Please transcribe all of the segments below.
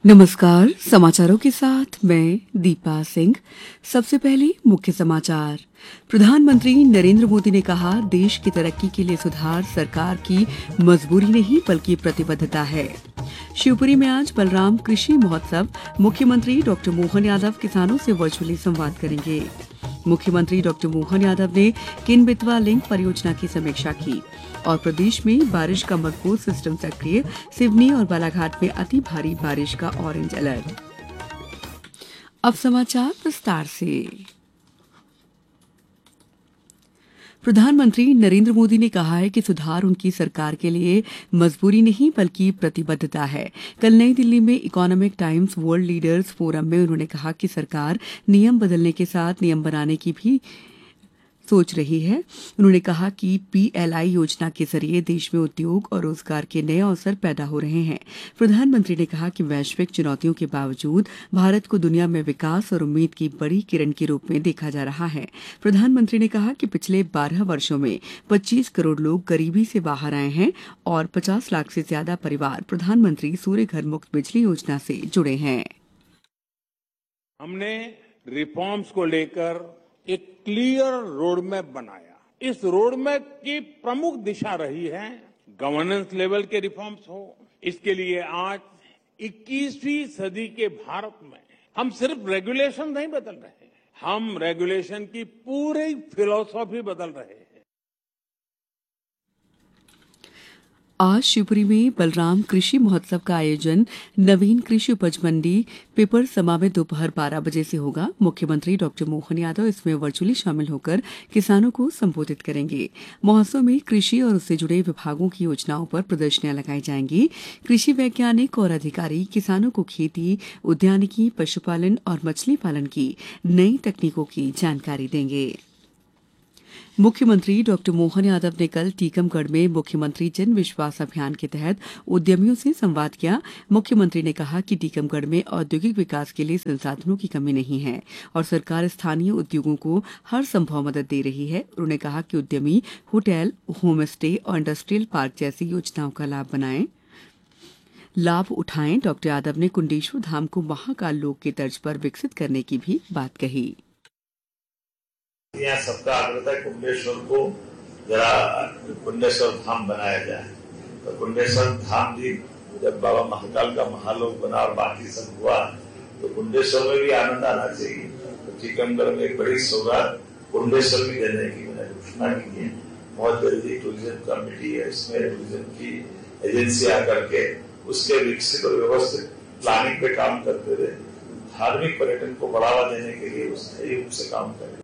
नमस्कार। समाचारों के साथ मैं दीपा सिंह। सबसे पहले मुख्य समाचार। प्रधानमंत्री नरेंद्र मोदी ने कहा, देश की तरक्की के लिए सुधार सरकार की मजबूरी नहीं बल्कि प्रतिबद्धता है। शिवपुरी में आज बलराम कृषि महोत्सव। मुख्यमंत्री डॉक्टर मोहन यादव किसानों से वर्चुअली संवाद करेंगे। मुख्यमंत्री डॉक्टर मोहन यादव ने किन बेतवा लिंक परियोजना की समीक्षा की और प्रदेश में बारिश का मजबूत सिस्टम सक्रिय। सिवनी और बालाघाट में अति भारी बारिश का ऑरेंज अलर्ट। अब समाचार विस्तार से। प्रधानमंत्री नरेंद्र मोदी ने कहा है कि सुधार उनकी सरकार के लिए मजबूरी नहीं बल्कि प्रतिबद्धता है। कल नई दिल्ली में economic times world leaders forum में उन्होंने कहा कि सरकार नियम बदलने के साथ नियम बनाने की भी सोच रही है। उन्होंने कहा कि पीएलआई योजना के जरिए देश में उद्योग और रोजगार के नए अवसर पैदा हो रहे हैं। प्रधानमंत्री ने कहा कि वैश्विक चुनौतियों के बावजूद भारत को दुनिया में विकास और उम्मीद की बड़ी किरण के रूप में देखा जा रहा है। प्रधानमंत्री ने कहा कि पिछले 12 वर्षों में 25 करोड़ लोग गरीबी से बाहर आए हैं और 50 लाख से ज्यादा परिवार प्रधानमंत्री सूर्य घर मुफ्त बिजली योजना से जुड़े हैं। हमने रिफॉर्म्स को लेकर एक क्लियर रोड मैप बनाया। इस रोड मैप की प्रमुख दिशा रही है गवर्नेंस लेवल के रिफॉर्म्स हो। इसके लिए आज 21वीं सदी के भारत में हम सिर्फ रेगुलेशन नहीं बदल रहे, हम रेगुलेशन की पूरी फिलॉसफी बदल रहे हैं। आज शिवपुरी में बलराम कृषि महोत्सव का आयोजन नवीन कृषि उपज मंडी पिपर समा में दोपहर 12 बजे से होगा। मुख्यमंत्री डॉक्टर मोहन यादव इसमें वर्चुअली शामिल होकर किसानों को संबोधित करेंगे। महोत्सव में कृषि और उससे जुड़े विभागों की योजनाओं पर प्रदर्शनियां लगाई जाएंगी। कृषि वैज्ञानिक और अधिकारी किसानों को खेती, उद्यानिकी, पशुपालन और मछली पालन की नई तकनीकों की जानकारी देंगे। मुख्यमंत्री डॉक्टर मोहन यादव ने कल टीकमगढ़ में मुख्यमंत्री जन विश्वास अभियान के तहत उद्यमियों से संवाद किया। मुख्यमंत्री ने कहा कि टीकमगढ़ में औद्योगिक विकास के लिए संसाधनों की कमी नहीं है और सरकार स्थानीय उद्योगों को हर संभव मदद दे रही है। उन्होंने कहा कि उद्यमी होटल, होम स्टे और इंडस्ट्रियल पार्क जैसी योजनाओं का लाभ उठाएं। डॉक्टर यादव ने कुंडेश्वर धाम को महाकाल लोक के तर्ज पर विकसित करने की भी बात कही। यहाँ सबका आग्रह था कुंडेश्वर को जरा कुंडेश्वर धाम बनाया जाए। तो कुंडेश्वर धाम भी जब बाबा महाकाल का महालोक बना और बाकी सब हुआ तो कुंडेश्वर में भी आनंद आना चाहिए। तो टीकमगढ़ में एक बड़ी सौगात कुंडेश्वर भी देने की मैंने घोषणा की है। बहुत जल्दी टूरिज्म कमेटी है, इसमें टूरिज्म की एजेंसी आकर के उसके विकसित और व्यवस्थित प्लानिंग पे काम करते हुए धार्मिक पर्यटन को बढ़ावा देने के लिए उसने रूप से काम करे।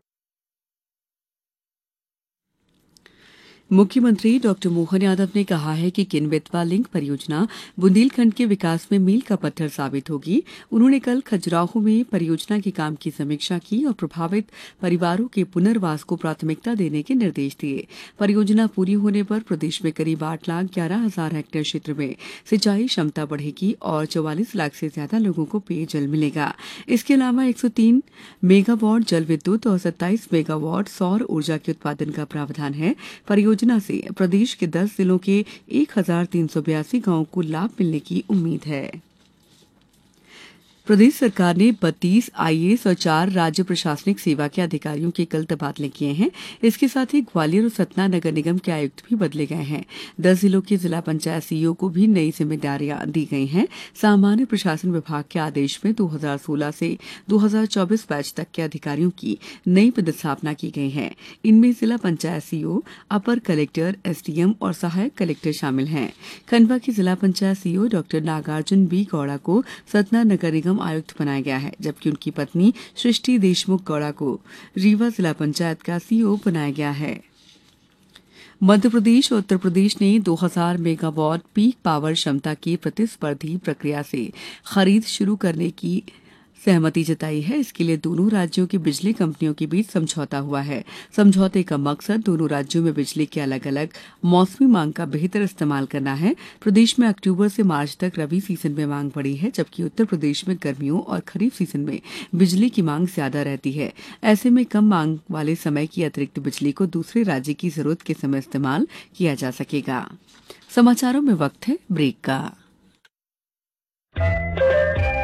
मुख्यमंत्री डॉक्टर मोहन यादव ने कहा है कि किन बेतवा लिंक परियोजना बुंदेलखंड के विकास में मील का पत्थर साबित होगी। उन्होंने कल खजुराहो में परियोजना के काम की समीक्षा की और प्रभावित परिवारों के पुनर्वास को प्राथमिकता देने के निर्देश दिए। परियोजना पूरी होने पर प्रदेश में करीब 8,11,000 हेक्टेयर क्षेत्र में सिंचाई क्षमता बढ़ेगी और 44 लाख से ज्यादा लोगों को पेयजल मिलेगा। इसके अलावा 103 मेगावाट जल विद्युत और 27 मेगावाट सौर ऊर्जा के उत्पादन का प्रावधान है। परियोजना से प्रदेश के 10 जिलों के 1,382 गांवों को लाभ मिलने की उम्मीद है। प्रदेश सरकार ने 32 आईएएस और 4 राज्य प्रशासनिक सेवा के अधिकारियों के कल तबादले किए हैं। इसके साथ ही ग्वालियर और सतना नगर निगम के आयुक्त भी बदले गए हैं। 10 जिलों के जिला पंचायत सीईओ को भी नई जिम्मेदारियां दी गई हैं। सामान्य प्रशासन विभाग के आदेश में 2016 से 2024 बैच तक के अधिकारियों की नई पदस्थापना की गई है। इनमें जिला पंचायत सीईओ, अपर कलेक्टर, एसडीएम और सहायक कलेक्टर शामिल हैं। खंडवा के जिला panchayat CEO doctor Nagarjuna B Gowda को सतना नगर निगम आयुक्त बनाया गया है, जबकि उनकी पत्नी सृष्टि देशमुख गौड़ा को रीवा जिला पंचायत का सीईओ बनाया गया है। मध्य प्रदेश और उत्तर प्रदेश ने 2000 मेगावाट पीक पावर क्षमता की प्रतिस्पर्धी प्रक्रिया से खरीद शुरू करने की सहमति जताई है। इसके लिए दोनों राज्यों की बिजली कंपनियों के बीच समझौता हुआ है। समझौते का मकसद दोनों राज्यों में बिजली की अलग अलग मौसमी मांग का बेहतर इस्तेमाल करना है। प्रदेश में अक्टूबर से मार्च तक रबी सीजन में मांग बढ़ी है, जबकि उत्तर प्रदेश में गर्मियों और खरीफ सीजन में बिजली की मांग ज्यादा रहती है। ऐसे में कम मांग वाले समय की अतिरिक्त बिजली को दूसरे राज्य की जरूरत के समय इस्तेमाल किया जा सकेगा। समाचारों में वक्त है ब्रेक का।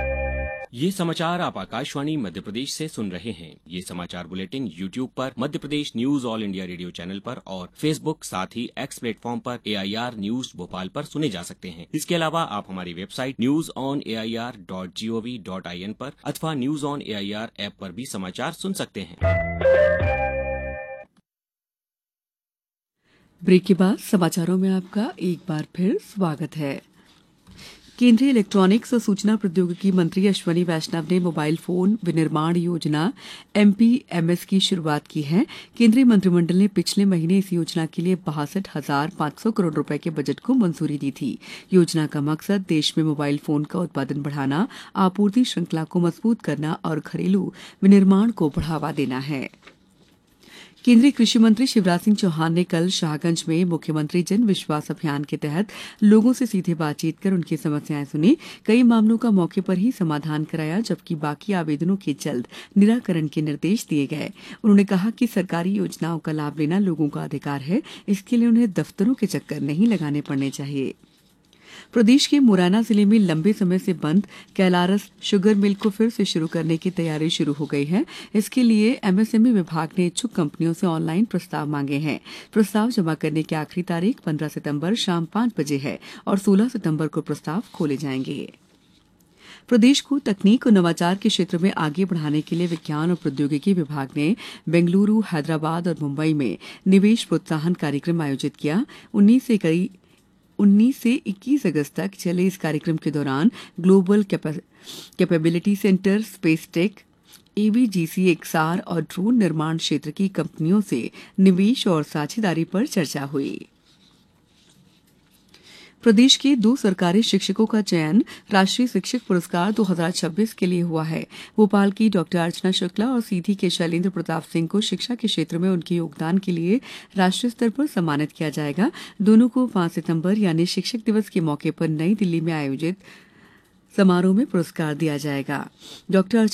ये समाचार आप आकाशवाणी मध्य प्रदेश से सुन रहे हैं। ये समाचार बुलेटिन YouTube पर Madhya Pradesh news all India radio channel पर और Facebook साथ ही X प्लेटफॉर्म पर AIR न्यूज भोपाल पर सुने जा सकते हैं। इसके अलावा आप हमारी वेबसाइट newsonair.gov.in पर अथवा न्यूज ऑन AIR ऐप पर भी समाचार सुन सकते हैं। ब्रेक के बाद समाचारों में आपका एक बार फिर स्वागत है। केंद्रीय इलेक्ट्रॉनिक्स और सूचना प्रौद्योगिकी मंत्री अश्वनी वैष्णव ने मोबाइल फोन विनिर्माण योजना MPMS की शुरुआत की है। केंद्रीय मंत्रिमंडल ने पिछले महीने इस योजना के लिए 62,500 करोड़ रुपए के बजट को मंजूरी दी थी। योजना का मकसद देश में मोबाइल फोन का उत्पादन बढ़ाना, आपूर्ति श्रृंखला को मजबूत करना और घरेलू विनिर्माण को बढ़ावा देना है। केंद्रीय कृषि मंत्री शिवराज सिंह चौहान ने कल शाहगंज में मुख्यमंत्री जन विश्वास अभियान के तहत लोगों से सीधे बातचीत कर उनकी समस्याएं सुनी। कई मामलों का मौके पर ही समाधान कराया, जबकि बाकी आवेदनों के जल्द निराकरण के निर्देश दिए गए। उन्होंने कहा कि सरकारी योजनाओं का लाभ लेना लोगों का अधिकार है, इसके लिए उन्हें दफ्तरों के चक्कर नहीं लगाने पड़ने चाहिए। प्रदेश के मुरैना जिले में लंबे समय से बंद कैलारस शुगर मिल को फिर से शुरू करने की तैयारी शुरू हो गई है। इसके लिए MSME विभाग ने इच्छुक कंपनियों से ऑनलाइन प्रस्ताव मांगे हैं। प्रस्ताव जमा करने की आखिरी तारीख 15 सितंबर शाम 5 बजे है और 16 सितंबर को प्रस्ताव खोले जाएंगे। प्रदेश को तकनीक और नवाचार के क्षेत्र में आगे बढ़ाने के लिए विज्ञान और प्रौद्योगिकी विभाग ने बेंगलुरु, हैदराबाद और मुंबई में निवेश प्रोत्साहन कार्यक्रम आयोजित किया। 19 से 21 अगस्त तक चले इस कार्यक्रम के दौरान global capability centre, space tech, AVGC XR और ड्रोन निर्माण क्षेत्र की कंपनियों से निवेश और साझेदारी पर चर्चा हुई। प्रदेश के 2 सरकारी शिक्षकों का चयन राष्ट्रीय शिक्षक पुरस्कार 2026 के लिए हुआ है। भोपाल की डॉ. अर्चना शुक्ला और सीधी के शैलेंद्र प्रताप सिंह को शिक्षा के क्षेत्र में उनके योगदान के लिए राष्ट्रीय स्तर पर सम्मानित किया जाएगा। दोनों को 5 सितंबर यानी शिक्षक दिवस के मौके पर नई दिल्ली में आयोजित समारोह में पुरस्कार दिया जाएगा। डॉ.